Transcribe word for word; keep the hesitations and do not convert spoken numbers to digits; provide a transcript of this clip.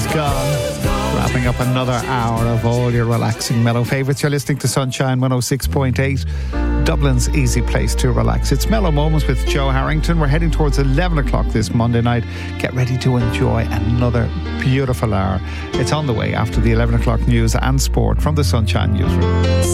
gone. Wrapping up another hour of all your relaxing mellow favourites. You're listening to Sunshine one oh six point eight, Dublin's easy place to relax. It's Mellow Moments with Joe Harrington. We're heading towards eleven o'clock this Monday night. Get ready to enjoy another beautiful hour. It's on the way after the eleven o'clock news and sport from the Sunshine Newsroom.